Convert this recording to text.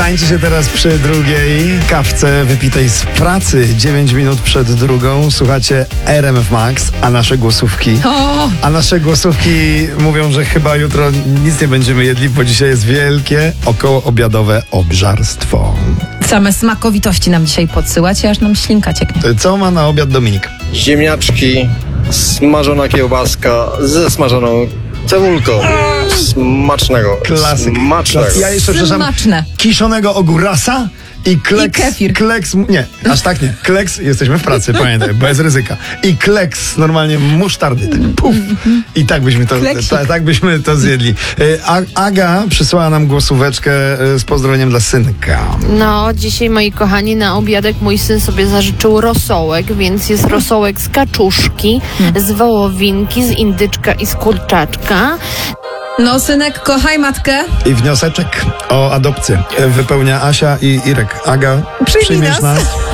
Tańczy się teraz przy drugiej kawce wypitej z pracy 9 minut przed drugą. Słuchacie RMF Max, a nasze głosówki mówią, że chyba jutro nic nie będziemy jedli, bo dzisiaj jest wielkie okołoobiadowe obżarstwo. Same smakowitości nam dzisiaj podsyłacie, aż nam ślinka cieknie. Co ma na obiad Dominik? Ziemniaczki, smażona kiełbaska ze smażoną cebulką. Smacznego. Klasyk. Smacznego. Ja jeszcze Smaczne. kiszonego ogórasa i kleks. I kefir. Nie, aż tak nie. Kleks, jesteśmy w pracy, pamiętaj, bez ryzyka. I kleks, normalnie musztardy. Tak, puf. I tak byśmy to zjedli. Aga przysłała nam głosóweczkę z pozdrowieniem dla synka. No, dzisiaj, moi kochani, na obiadek mój syn sobie zażyczył rosołek, więc jest rosołek z kaczuszki, z wołowinki, z indyczka i z kurczaczka. No, synek, kochaj matkę. I wnioseczek o adopcję wypełnia Asia i Irek. Aga, przyjmiesz nas?